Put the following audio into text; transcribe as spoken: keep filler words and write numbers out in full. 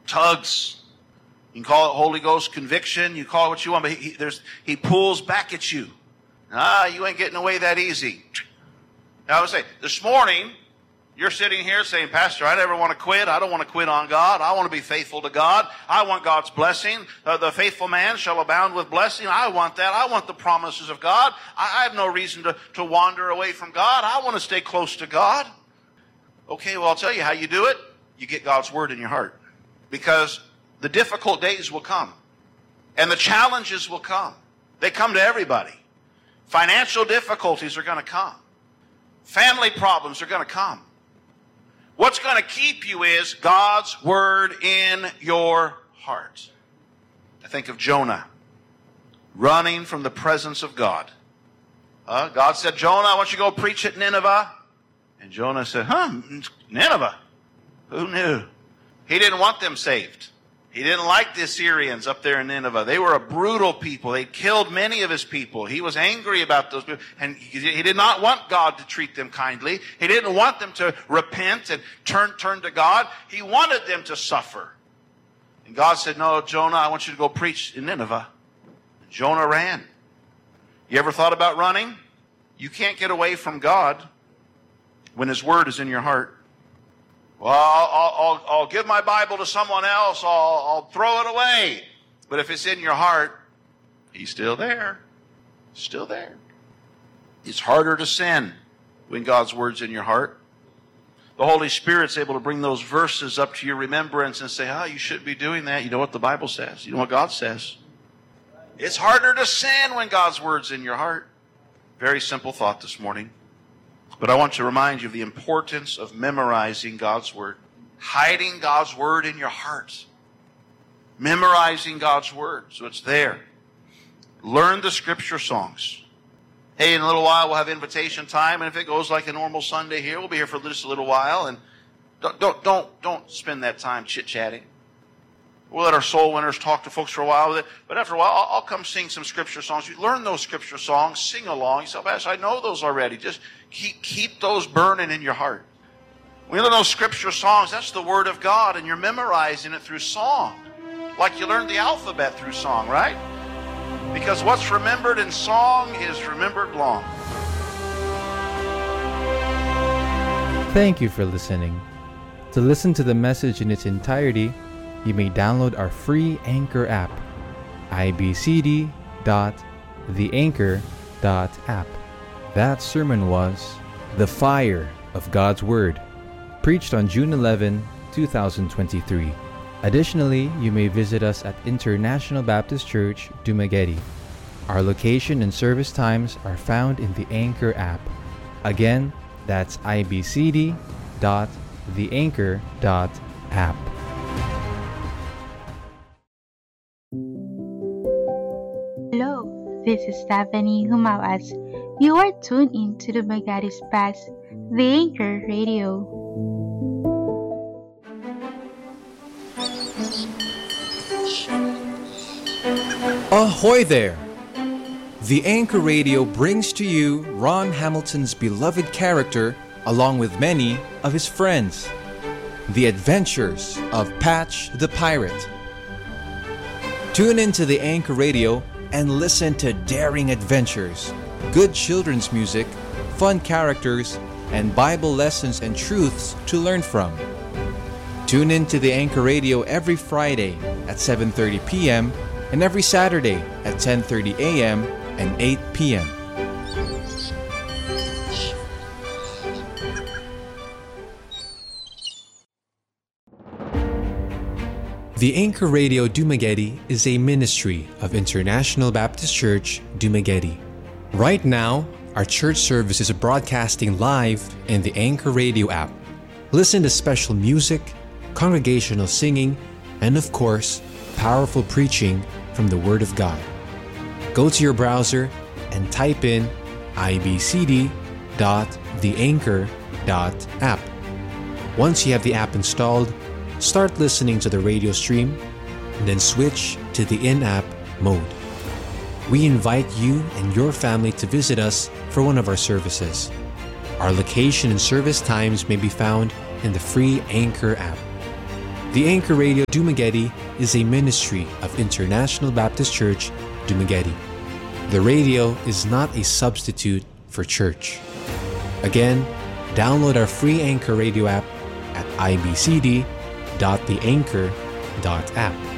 tugs. You can call it Holy Ghost conviction. You call it what you want, but he, he, there's, he pulls back at you. Ah, you ain't getting away that easy. Now I would say, this morning, you're sitting here saying, Pastor, I never want to quit. I don't want to quit on God. I want to be faithful to God. I want God's blessing. Uh, the faithful man shall abound with blessing. I want that. I want the promises of God. I, I have no reason to, to wander away from God. I want to stay close to God. Okay, well, I'll tell you how you do it. You get God's word in your heart. Because the difficult days will come. And the challenges will come. They come to everybody. Financial difficulties are going to come. Family problems are going to come. What's going to keep you is God's word in your heart. I think of Jonah running from the presence of God. Uh, God said, Jonah, I want you to go preach at Nineveh. And Jonah said, huh, Nineveh? Who knew? He didn't want them saved. He didn't like the Assyrians up there in Nineveh. They were a brutal people. They killed many of his people. He was angry about those people. And he, he did not want God to treat them kindly. He didn't want them to repent and turn, turn to God. He wanted them to suffer. And God said, no, Jonah, I want you to go preach in Nineveh. And Jonah ran. You ever thought about running? You can't get away from God when his word is in your heart. Well, I'll, I'll, I'll give my Bible to someone else. I'll, I'll throw it away. But if it's in your heart, he's still there. Still there. It's harder to sin when God's word's in your heart. The Holy Spirit's able to bring those verses up to your remembrance and say, oh, you should be doing that. You know what the Bible says. You know what God says. It's harder to sin when God's word's in your heart. Very simple thought this morning. But I want to remind you of the importance of memorizing God's word. Hiding God's word in your heart. Memorizing God's word so it's there. Learn the scripture songs. Hey, in a little while we'll have invitation time, and if it goes like a normal Sunday here, we'll be here for just a little while, and don't don't don't, don't spend that time chit-chatting. We'll let our soul winners talk to folks for a while, but after a while, I'll, I'll come sing some scripture songs. You learn those scripture songs, sing along. You say, Pastor, I know those already. Just keep, keep those burning in your heart. When you learn those scripture songs, that's the Word of God, and you're memorizing it through song. Like you learned the alphabet through song, right? Because what's remembered in song is remembered long. Thank you for listening. To listen to the message in its entirety, you may download our free Anchor app, i b c d dot the anchor dot app. That sermon was The Fire of God's Word, preached on June eleventh, twenty twenty-three. Additionally, you may visit us at International Baptist Church, Dumaguete. Our location and service times are found in the Anchor app. Again, that's i b c d dot the anchor dot app. Hello, this is Stephanie Humawas. You are tuned in to the Dumaguete's Best, the Anchor Radio. Ahoy there! The Anchor Radio brings to you Ron Hamilton's beloved character along with many of his friends. The Adventures of Patch the Pirate. Tune into the Anchor Radio and listen to daring adventures, good children's music, fun characters, and Bible lessons and truths to learn from. Tune in to the Anchor Radio every Friday at seven thirty p.m. and every Saturday at ten thirty a.m. and eight p.m. The Anchor Radio Dumaguete is a ministry of International Baptist Church, Dumaguete. Right now, our church service is broadcasting live in the Anchor Radio app. Listen to special music, congregational singing, and of course, powerful preaching from the Word of God. Go to your browser and type in i b c d dot the anchor dot app. Once you have the app installed, start listening to the radio stream, and then switch to the in-app mode. We invite you and your family to visit us for one of our services. Our location and service times may be found in the free Anchor app. The Anchor Radio Dumaguete is a ministry of International Baptist Church, Dumaguete. The radio is not a substitute for church. Again, download our free Anchor Radio app at i b c d dot the anchor dot app.